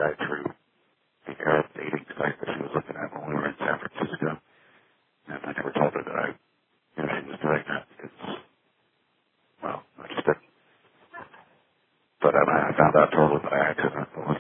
guy through the Arab dating site that she was looking at when we were in San Francisco, and I never told her that she was doing that because, well, I just didn't. But I found out totally by accident.